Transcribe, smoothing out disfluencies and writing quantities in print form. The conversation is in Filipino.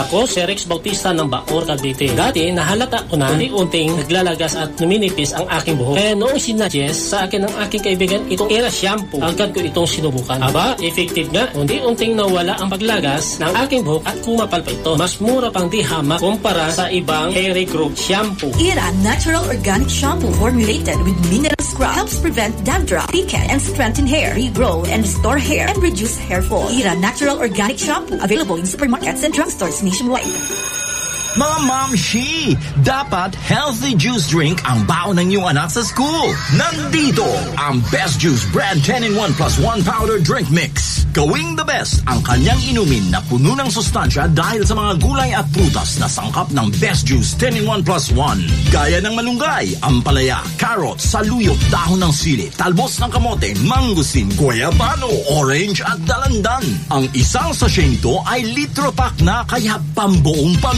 Ako si Rex Bautista ng Bacoor, Cavite. Dati nahalata ko na unti-unting naglalagas at numinipis ang aking buhok. Kaya noong sinuggest sa akin ng aking kaibigan itong Era Shampoo, agad ko itong sinubukan. Aba, effective nga. Unti-unting nawala ang paglagas ng aking buhok at kumapal pa ito. Mas mura pang di hamak kumpara sa ibang hair regrowth shampoo. Era Natural Organic Shampoo formulated with mineral scrub helps prevent dandruff, thicken, and strengthen hair, regrow, and restore hair, and reduce hair fall. Era Natural Organic Shampoo, available in supermarkets and drugstores nationwide. Mga mamshi, dapat healthy juice drink ang baon ng iyong anak sa school. Nandito ang Best Juice Brand 10-in-1 plus 1 powder drink mix. Gawing the best ang kanyang inumin na puno ng sustansya dahil sa mga gulay at prutas na sangkap ng Best Juice 10-in-1 plus 1. Gaya ng malunggay, ampalaya, carrot, saluyot, dahon ng sili, talbos ng kamote, mangustin, guayabano, orange at dalandan. Ang isang sachet nito ay litro pack na kaya pambuong pamilya.